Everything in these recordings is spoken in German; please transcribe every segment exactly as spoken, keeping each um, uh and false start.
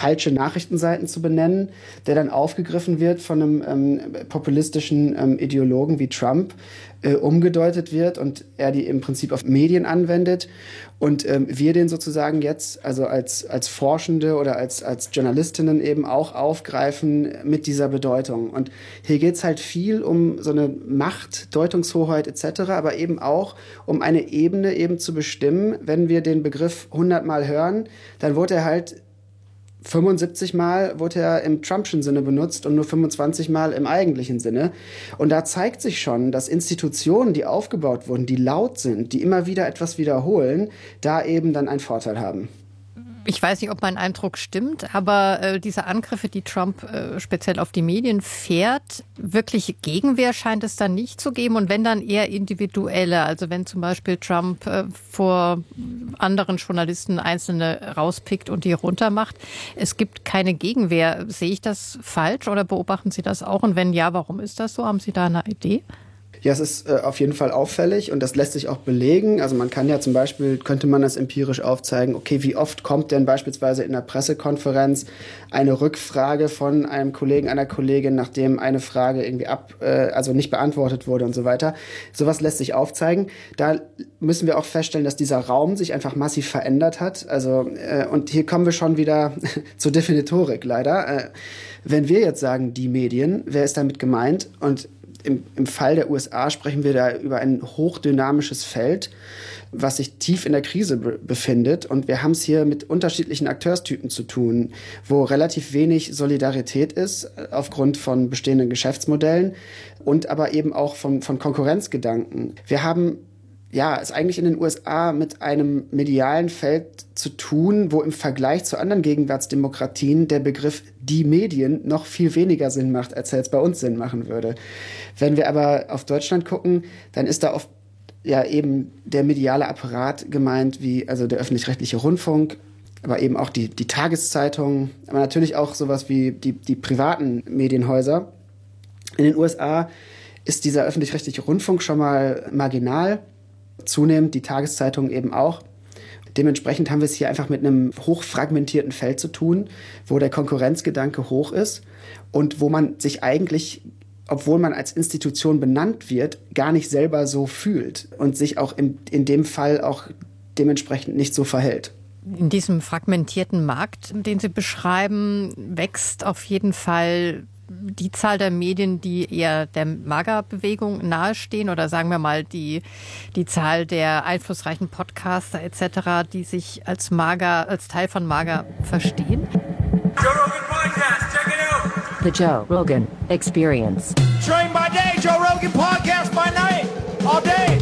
falsche Nachrichtenseiten zu benennen, der dann aufgegriffen wird von einem ähm, populistischen ähm, Ideologen wie Trump, äh, umgedeutet wird und er die im Prinzip auf Medien anwendet und ähm, wir den sozusagen jetzt, also als, als Forschende oder als, als Journalistinnen eben auch aufgreifen mit dieser Bedeutung. Und hier geht's halt viel um so eine Macht, Deutungshoheit et cetera, aber eben auch um eine Ebene eben zu bestimmen. Wenn wir den Begriff hundertmal hören, dann wurde er halt fünfundsiebzig Mal wurde er im Trumpschen Sinne benutzt und nur fünfundzwanzig Mal im eigentlichen Sinne. Und da zeigt sich schon, dass Institutionen, die aufgebaut wurden, die laut sind, die immer wieder etwas wiederholen, da eben dann einen Vorteil haben. Ich weiß nicht, ob mein Eindruck stimmt, aber äh, diese Angriffe, die Trump äh, speziell auf die Medien fährt, wirklich Gegenwehr scheint es dann nicht zu geben und wenn dann eher individuelle, also wenn zum Beispiel Trump äh, vor anderen Journalisten Einzelne rauspickt und die runtermacht. Es gibt keine Gegenwehr. Sehe ich das falsch oder beobachten Sie das auch? Und wenn ja, warum ist das so? Haben Sie da eine Idee? Ja, es ist äh, auf jeden Fall auffällig und das lässt sich auch belegen. Also man kann ja zum Beispiel, könnte man das empirisch aufzeigen, okay, wie oft kommt denn beispielsweise in einer Pressekonferenz eine Rückfrage von einem Kollegen, einer Kollegin, nachdem eine Frage irgendwie ab, äh, also nicht beantwortet wurde und so weiter. Sowas lässt sich aufzeigen. Da müssen wir auch feststellen, dass dieser Raum sich einfach massiv verändert hat. Also äh, und hier kommen wir schon wieder zur Definitorik leider. Äh, wenn wir jetzt sagen, die Medien, wer ist damit gemeint? Und Im, Im Fall der U S A sprechen wir da über ein hochdynamisches Feld, was sich tief in der Krise be- befindet. Und wir haben es hier mit unterschiedlichen Akteurstypen zu tun, wo relativ wenig Solidarität ist aufgrund von bestehenden Geschäftsmodellen und aber eben auch von, von Konkurrenzgedanken. Wir haben ja, es eigentlich in den U S A mit einem medialen Feld zu tun, wo im Vergleich zu anderen Gegenwartsdemokratien der Begriff die Medien noch viel weniger Sinn macht, als er jetzt bei uns Sinn machen würde. Wenn wir aber auf Deutschland gucken, dann ist da oft ja eben der mediale Apparat gemeint, wie also der öffentlich-rechtliche Rundfunk, aber eben auch die, die Tageszeitungen, aber natürlich auch sowas wie die, die privaten Medienhäuser. In den U S A ist dieser öffentlich-rechtliche Rundfunk schon mal marginal. Zunehmend die Tageszeitungen eben auch. Dementsprechend haben wir es hier einfach mit einem hochfragmentierten Feld zu tun, wo der Konkurrenzgedanke hoch ist und wo man sich eigentlich, obwohl man als Institution benannt wird, gar nicht selber so fühlt und sich auch in, in dem Fall auch dementsprechend nicht so verhält. In diesem fragmentierten Markt, den Sie beschreiben, wächst auf jeden Fall die Zahl der Medien, die eher der MAGA-Bewegung nahestehen oder sagen wir mal die, die Zahl der einflussreichen Podcaster et cetera, die sich als MAGA, als Teil von MAGA verstehen? Joe Rogan Podcast, check it out! The Joe Rogan Experience. Train by day, Joe Rogan Podcast by night, all day!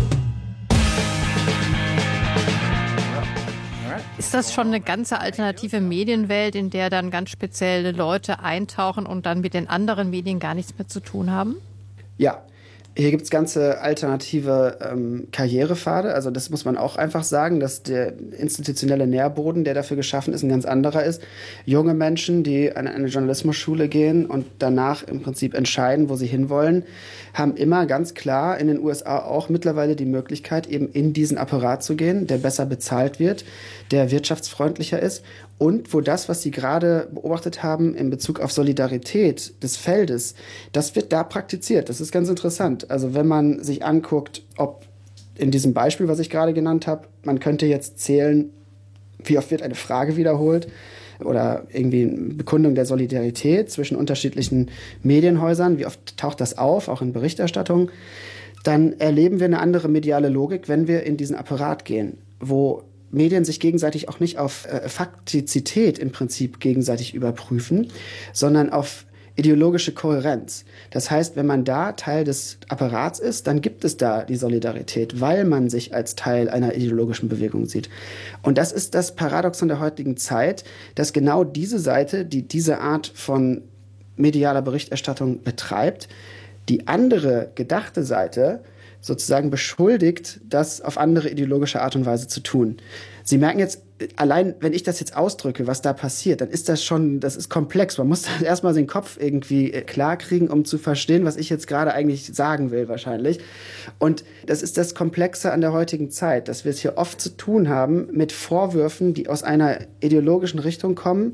Ist das schon eine ganze alternative Medienwelt, in der dann ganz spezielle Leute eintauchen und dann mit den anderen Medien gar nichts mehr zu tun haben? Ja, hier gibt es ganze alternative ähm, Karrierepfade. Also das muss man auch einfach sagen, dass der institutionelle Nährboden, der dafür geschaffen ist, ein ganz anderer ist. Junge Menschen, die an eine Journalismusschule gehen und danach im Prinzip entscheiden, wo sie hinwollen, haben immer ganz klar in den U S A auch mittlerweile die Möglichkeit, eben in diesen Apparat zu gehen, der besser bezahlt wird, der wirtschaftsfreundlicher ist und wo das, was Sie gerade beobachtet haben in Bezug auf Solidarität des Feldes, das wird da praktiziert. Das ist ganz interessant. Also wenn man sich anguckt, ob in diesem Beispiel, was ich gerade genannt habe, man könnte jetzt zählen, wie oft wird eine Frage wiederholt oder irgendwie eine Bekundung der Solidarität zwischen unterschiedlichen Medienhäusern, wie oft taucht das auf, auch in Berichterstattung, dann erleben wir eine andere mediale Logik, wenn wir in diesen Apparat gehen, wo Medien sich gegenseitig auch nicht auf äh, Faktizität im Prinzip gegenseitig überprüfen, sondern auf ideologische Kohärenz. Das heißt, wenn man da Teil des Apparats ist, dann gibt es da die Solidarität, weil man sich als Teil einer ideologischen Bewegung sieht. Und das ist das Paradoxon der heutigen Zeit, dass genau diese Seite, die diese Art von medialer Berichterstattung betreibt, die andere gedachte Seite sozusagen beschuldigt, das auf andere ideologische Art und Weise zu tun. Sie merken jetzt, allein wenn ich das jetzt ausdrücke, was da passiert, dann ist das schon, das ist komplex. Man muss erstmal den Kopf irgendwie klar kriegen, um zu verstehen, was ich jetzt gerade eigentlich sagen will wahrscheinlich. Und das ist das Komplexe an der heutigen Zeit, dass wir es hier oft zu tun haben mit Vorwürfen, die aus einer ideologischen Richtung kommen,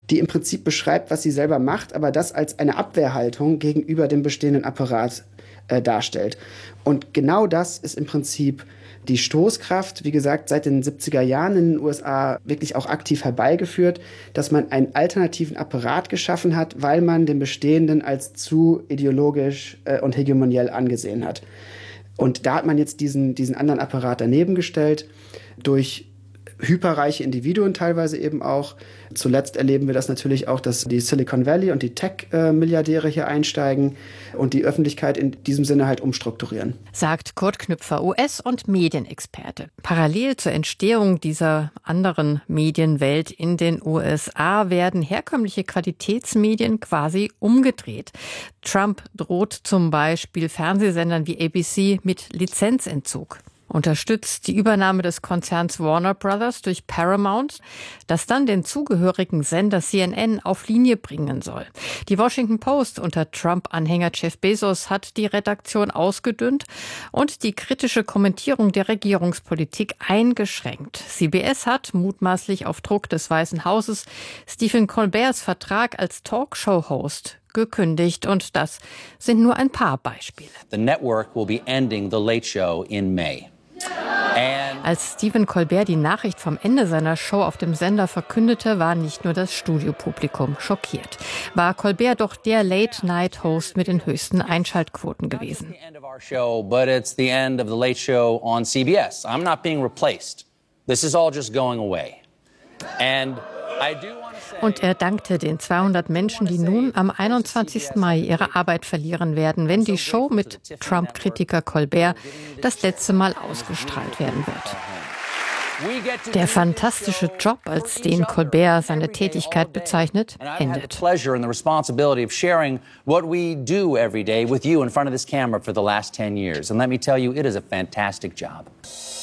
die im Prinzip beschreibt, was sie selber macht, aber das als eine Abwehrhaltung gegenüber dem bestehenden Apparat äh, darstellt. Und genau das ist im Prinzip die Stoßkraft, wie gesagt, seit den siebziger Jahren in den U S A wirklich auch aktiv herbeigeführt, dass man einen alternativen Apparat geschaffen hat, weil man den bestehenden als zu ideologisch äh, und hegemoniell angesehen hat. Und da hat man jetzt diesen, diesen anderen Apparat daneben gestellt, durch hyperreiche Individuen teilweise eben auch. Zuletzt erleben wir das natürlich auch, dass die Silicon Valley und die Tech-Milliardäre hier einsteigen und die Öffentlichkeit in diesem Sinne halt umstrukturieren. Sagt Kurt Knüpfer, U S- und Medienexperte. Parallel zur Entstehung dieser anderen Medienwelt in den U S A werden herkömmliche Qualitätsmedien quasi umgedreht. Trump droht zum Beispiel Fernsehsendern wie A B C mit Lizenzentzug. Unterstützt die Übernahme des Konzerns Warner Brothers durch Paramount, das dann den zugehörigen Sender C N N auf Linie bringen soll. Die Washington Post unter Trump-Anhänger Jeff Bezos hat die Redaktion ausgedünnt und die kritische Kommentierung der Regierungspolitik eingeschränkt. C B S hat mutmaßlich auf Druck des Weißen Hauses Stephen Colberts Vertrag als Talkshow-Host gekündigt, und das sind nur ein paar Beispiele. The network will be ending the Late Show in May. Als Stephen Colbert die Nachricht vom Ende seiner Show auf dem Sender verkündete, war nicht nur das Studiopublikum schockiert. War Colbert doch der Late-Night-Host mit den höchsten Einschaltquoten gewesen. Und er dankte den zweihundert Menschen, die nun am einundzwanzigsten Mai ihre Arbeit verlieren werden, wenn die Show mit Trump-Kritiker Colbert das letzte Mal ausgestrahlt werden wird. Der fantastische Job, als den Colbert seine Tätigkeit bezeichnet, endet. What we do every day with you in front of this camera for the last ten years. And let me tell you, it is a fantastic job.